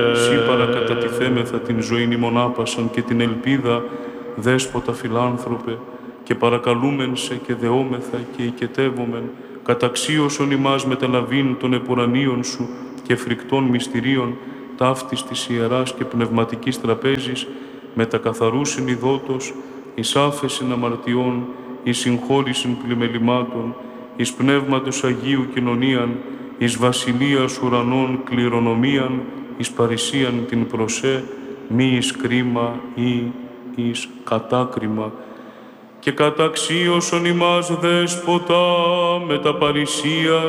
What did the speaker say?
Συ παρακατατιθέμεθα την ζωήν ημονάπασαν και την ελπίδα, δέσποτα φιλάνθρωπε, και παρακαλούμεν σε και δεόμεθα και οικετεύομεν, καταξίωσον ημάς μεταλαβήν των επουρανίων σου και φρικτών μυστηρίων, ταύτης της ιεράς και πνευματικής τραπέζης, με τα καθαρού συνειδότος, εις άφεσιν αμαρτιών, εις συγχώρησιν πλημελημάτων, εις πνεύματος Αγίου κοινωνίαν, εις βασιλείας ουρανών κληρονομίαν, εις παρησίαν την προσέ, μη εις κρίμα ή εις κατάκριμα. Και καταξίωσον ημάς δέσποτα με τα παρησίαν